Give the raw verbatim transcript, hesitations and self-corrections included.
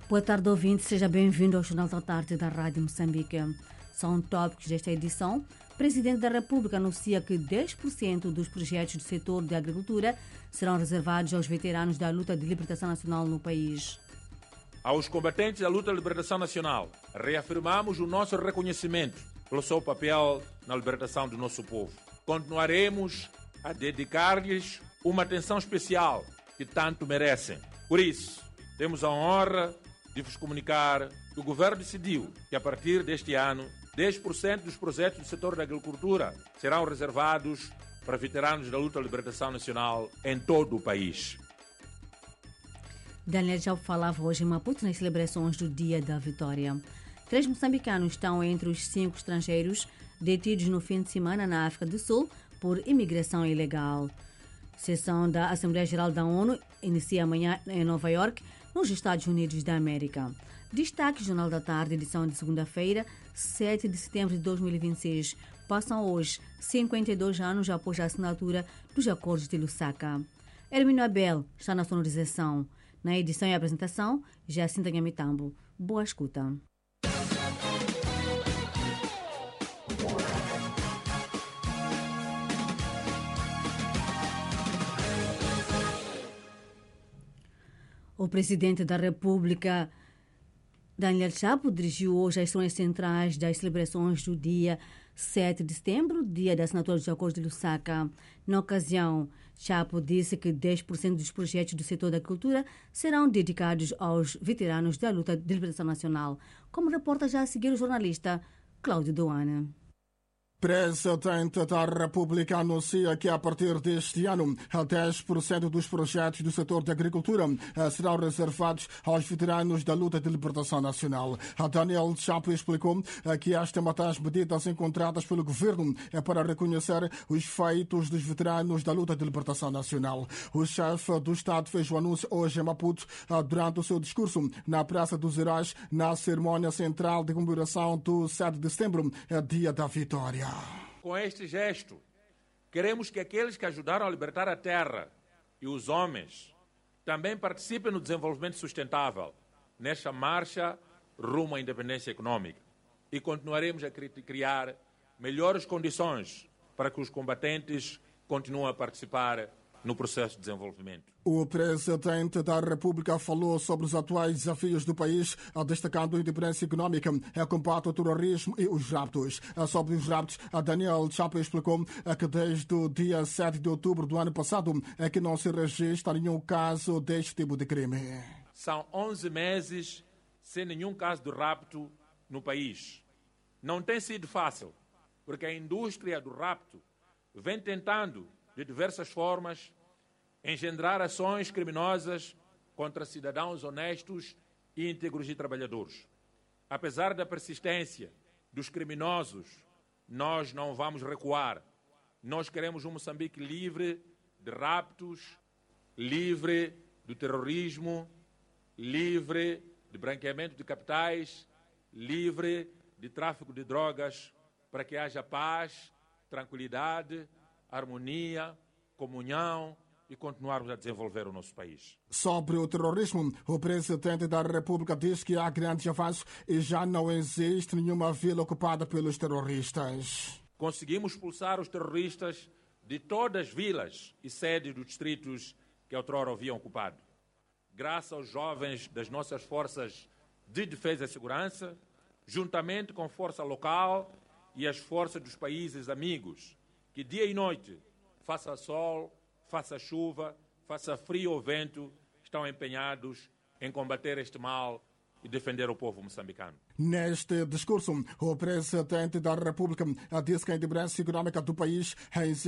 Boa tarde, ouvinte. Seja bem-vindo ao Jornal da Tarde da Rádio Moçambique. São tópicos desta edição. O Presidente da República anuncia que dez por cento dos projetos do setor de agricultura serão reservados aos veteranos da luta de libertação nacional no país. Aos combatentes da luta de libertação nacional, reafirmamos o nosso reconhecimento pelo seu papel na libertação do nosso povo. Continuaremos a dedicar-lhes uma atenção especial que tanto merecem. Por isso, temos a honra de vos comunicar que o Governo decidiu que, a partir deste ano, dez por cento dos projetos do setor da agricultura serão reservados para veteranos da luta de libertação nacional em todo o país. Daniel já falava hoje em Maputo nas celebrações do Dia da Vitória. Três moçambicanos estão entre os cinco estrangeiros detidos no fim de semana na África do Sul por imigração ilegal. Sessão da Assembleia Geral da ONU inicia amanhã em Nova York, nos Estados Unidos da América. Destaque Jornal da Tarde, edição de segunda-feira, sete de setembro de dois mil e vinte e seis. Passam hoje cinquenta e dois anos após a assinatura dos Acordos de Lusaka. Hermínio Abel está na sonorização. Na edição e apresentação, Jacinta Nhamitambo. Boa escuta. O Presidente da República, Daniel Chapo, dirigiu hoje as sessões centrais das celebrações do dia sete de setembro, dia da assinatura dos Acordos de Lusaka. Na ocasião, Chapo disse que dez por cento dos projetos do setor da agricultura serão dedicados aos veteranos da luta de libertação nacional, como reporta já a seguir o jornalista Cláudio Doane. Presidente da República anuncia que a partir deste ano, dez por cento dos projetos do setor da agricultura serão reservados aos veteranos da luta de libertação nacional. Daniel Chapo explicou que esta é uma das medidas encontradas pelo governo para reconhecer os feitos dos veteranos da luta de libertação nacional. O chefe do Estado fez o anúncio hoje em Maputo durante o seu discurso na Praça dos Heróis, na cerimônia central de comemoração do sete de setembro, Dia da Vitória. Com este gesto, queremos que aqueles que ajudaram a libertar a terra e os homens também participem no desenvolvimento sustentável nesta marcha rumo à independência econômica. E continuaremos a criar melhores condições para que os combatentes continuem a participar no processo de desenvolvimento. O Presidente da República falou sobre os atuais desafios do país, destacando a independência econômica, o combate ao terrorismo e os raptos. Sobre os raptos, Daniel Chapo explicou que desde o dia sete de outubro do ano passado é que não se registra nenhum caso deste tipo de crime. São onze meses sem nenhum caso de rapto no país. Não tem sido fácil, porque a indústria do rapto vem tentando de diversas formas, engendrar ações criminosas contra cidadãos honestos e íntegros e trabalhadores. Apesar da persistência dos criminosos, nós não vamos recuar. Nós queremos um Moçambique livre de raptos, livre do terrorismo, livre de branqueamento de capitais, livre de tráfico de drogas, para que haja paz, tranquilidade, harmonia, comunhão e continuarmos a desenvolver o nosso país. Sobre o terrorismo, o Presidente da República diz que há grandes avanços e já não existe nenhuma vila ocupada pelos terroristas. Conseguimos expulsar os terroristas de todas as vilas e sedes dos distritos que outrora haviam ocupado. Graças aos jovens das nossas forças de defesa e segurança, juntamente com a força local e as forças dos países amigos, que dia e noite, faça sol, faça chuva, faça frio ou vento, estão empenhados em combater este mal e defender o povo moçambicano. Neste discurso, o Presidente da República disse que a independência econômica do país